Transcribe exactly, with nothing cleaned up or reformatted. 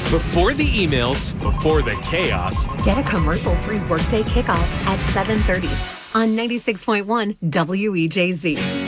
Before the emails, before the chaos. Get a commercial-free Workday Kickoff at seven thirty on ninety-six point one W E J Z.